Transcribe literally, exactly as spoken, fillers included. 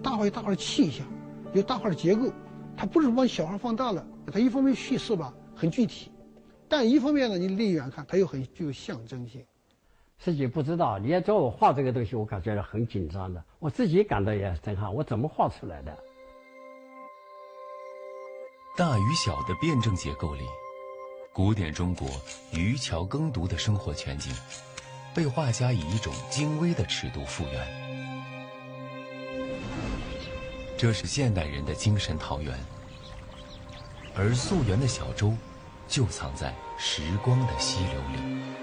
大画有大画的气象，有大画的结构，它不是把小画放大了，它一方面叙事吧很具体，但一方面呢，你离远看它又很具有象征性。 自己不知道，你要叫我画这个东西，我感觉到很紧张的，我自己感到也震撼，我怎么画出来的？ 大与小的辩证结构里，古典中国渔樵耕读的生活全景，被画家以一种精微的尺度复原。这是现代人的精神桃源，而溯源的小舟就藏在时光的溪流里。